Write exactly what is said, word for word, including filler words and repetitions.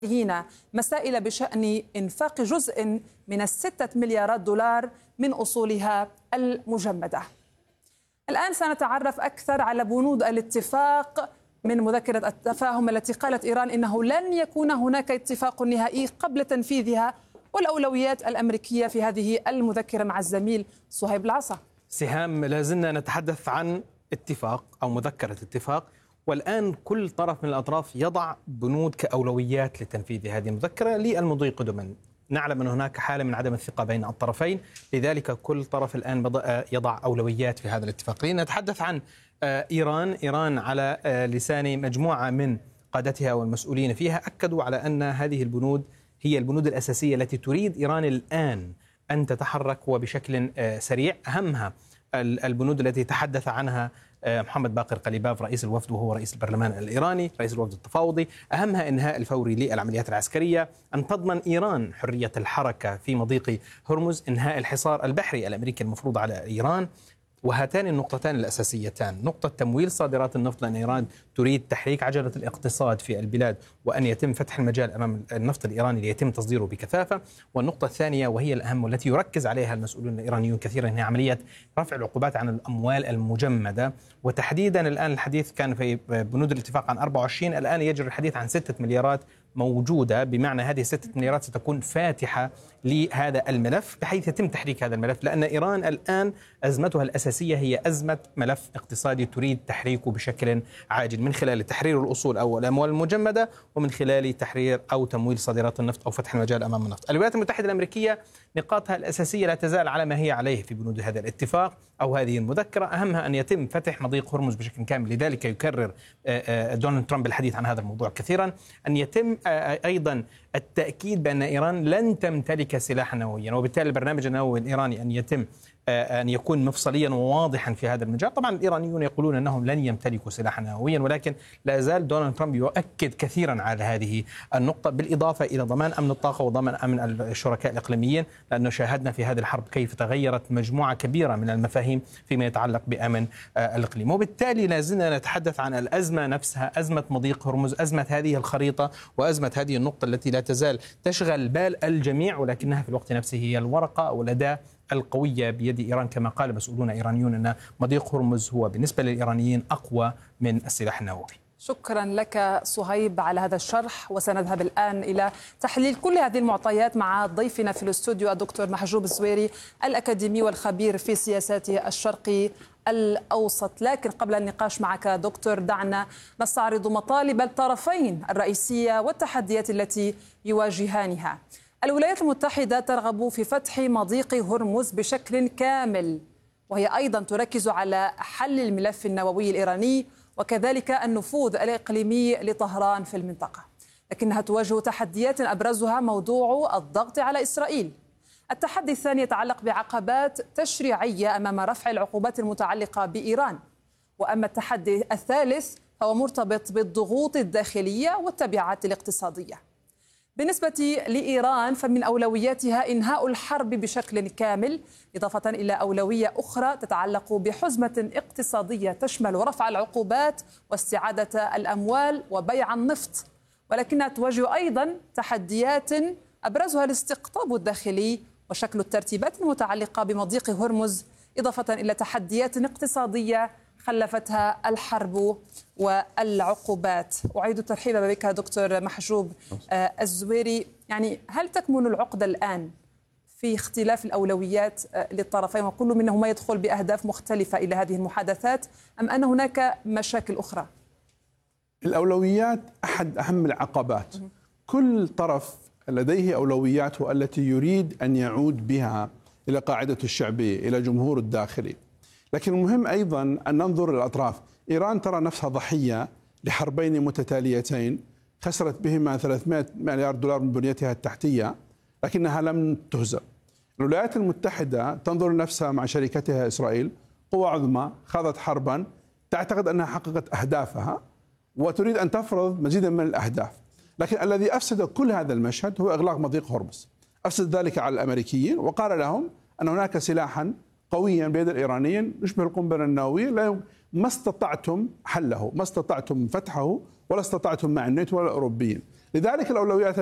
هنا مسائل بشأن إنفاق جزء من الستة مليارات دولار من أصولها المجمدة. الآن سنتعرف أكثر على بنود الاتفاق من مذكرة التفاهم التي قالت إيران إنه لن يكون هناك اتفاق نهائي قبل تنفيذها، والأولويات الأمريكية في هذه المذكرة مع الزميل صهيب العصا. سهام، لازلنا نتحدث عن اتفاق أو مذكرة اتفاق، والآن كل طرف من الأطراف يضع بنود كأولويات لتنفيذ هذه المذكرة للمضي قدما. نعلم أن هناك حالة من عدم الثقة بين الطرفين، لذلك كل طرف الآن بدأ يضع أولويات في هذا الاتفاق. نتحدث عن إيران. إيران على لسان مجموعة من قادتها والمسؤولين فيها أكدوا على أن هذه البنود هي البنود الأساسية التي تريد إيران الآن أن تتحرك وبشكل سريع. أهمها البنود التي تحدث عنها محمد باقر قليباف رئيس الوفد وهو رئيس البرلمان الإيراني رئيس الوفد التفاوضي. أهمها إنهاء الفوري للعمليات العسكرية، أن تضمن إيران حرية الحركة في مضيق هرمز، إنهاء الحصار البحري الأمريكي المفروض على إيران. وهاتان النقطتان الأساسيتان، نقطة تمويل صادرات النفط لأن إيران تريد تحريك عجلة الاقتصاد في البلاد وأن يتم فتح المجال أمام النفط الإيراني ليتم تصديره بكثافة. والنقطة الثانية وهي الأهم والتي يركز عليها المسؤولون الإيرانيون كثيرا هي عملية رفع العقوبات عن الأموال المجمدة، وتحديدا الآن الحديث كان في بنود الاتفاق عن أربعة وعشرين، الآن يجري الحديث عن ستة مليارات موجودة، بمعنى هذه الستة مليارات ستكون فاتحة لهذا الملف بحيث يتم تحريك هذا الملف، لأن إيران الآن أزمتها الأساسية هي أزمة ملف اقتصادي تريد تحريكه بشكل عاجل من خلال تحرير الأصول أو الأموال المجمدة، ومن خلال تحرير أو تمويل صادرات النفط أو فتح المجال أمام النفط. الولايات المتحدة الأمريكية نقاطها الأساسية لا تزال على ما هي عليه في بنود هذا الاتفاق أو هذه المذكرة، أهمها أن يتم فتح مضيق هرمز بشكل كامل. لذلك يكرر دونالد ترامب الحديث عن هذا الموضوع كثيرا، أن يتم أيضا التأكيد بأن إيران لن تمتلك سلاحا نوويا، وبالتالي البرنامج النووي الإيراني أن يتم أن يكون مفصليا وواضحا في هذا المجال. طبعا الإيرانيون يقولون أنهم لن يمتلكوا سلاحا نوويا، ولكن لا زال دونالد ترامب يؤكد كثيرا على هذه النقطة، بالإضافة إلى ضمان أمن الطاقة وضمان أمن الشركاء الإقليميين، لأنه شاهدنا في هذه الحرب كيف تغيرت مجموعة كبيرة من المفاهيم فيما يتعلق بأمن الإقليم. وبالتالي لا زلنا نتحدث عن الأزمة نفسها، أزمة مضيق هرمز، أزمة هذه الخريطة، وأزمة هذه النقطة التي لا تزال تشغل بال الجميع، ولكنها في الوقت نفسه هي الورقة أو الأداة القوية بيد إيران، كما قال مسؤولون إيرانيون أن مضيق هرمز هو بالنسبة للإيرانيين أقوى من السلاح النووي. شكرا لك صهيب على هذا الشرح، وسنذهب الآن إلى تحليل كل هذه المعطيات مع ضيفنا في الاستوديو الدكتور محجوب الزويري الأكاديمي والخبير في سياسات الشرق الأوسط. لكن قبل النقاش معك دكتور دعنا نستعرض مطالب الطرفين الرئيسية والتحديات التي يواجهانها. الولايات المتحدة ترغب في فتح مضيق هرمز بشكل كامل، وهي أيضا تركز على حل الملف النووي الإيراني وكذلك النفوذ الإقليمي لطهران في المنطقة، لكنها تواجه تحديات أبرزها موضوع الضغط على إسرائيل. التحدي الثاني يتعلق بعقبات تشريعية أمام رفع العقوبات المتعلقة بإيران، وأما التحدي الثالث فهو مرتبط بالضغوط الداخلية والتبعات الاقتصادية. بالنسبة لإيران فمن أولوياتها إنهاء الحرب بشكل كامل، إضافة إلى أولوية أخرى تتعلق بحزمة اقتصادية تشمل رفع العقوبات واستعادة الأموال وبيع النفط، ولكنها تواجه أيضا تحديات أبرزها الاستقطاب الداخلي وشكل الترتيبات المتعلقة بمضيق هرمز، إضافة إلى تحديات اقتصادية خلفتها الحرب والعقوبات. أعيد الترحيب بك دكتور محجوب الزويري. يعني هل تكمن العقدة الآن في اختلاف الأولويات للطرفين وكل منهما يدخل بأهداف مختلفة إلى هذه المحادثات، أم أن هناك مشاكل أخرى؟ الأولويات أحد أهم العقبات. كل طرف لديه أولوياته التي يريد أن يعود بها إلى قاعدة الشعبية، إلى جمهور الداخلي. لكن المهم أيضا أن ننظر للأطراف. إيران ترى نفسها ضحية لحربين متتاليتين خسرت بهما ثلاثمائة مليار دولار من بنيتها التحتية، لكنها لم تهزم. الولايات المتحدة تنظر لنفسها مع شريكتها إسرائيل قوة عظمى خاضت حربا، تعتقد أنها حققت أهدافها وتريد أن تفرض مزيدا من الأهداف. لكن الذي أفسد كل هذا المشهد هو إغلاق مضيق هرمز. أفسد ذلك على الأمريكيين وقال لهم أن هناك سلاحا قويا بيد الإيرانيين يشبه القنبلة النووية، لا ما استطعتم حله، ما استطعتم فتحه، ولا استطعتم مع الناتو ولا الأوروبيين. لذلك الأولويات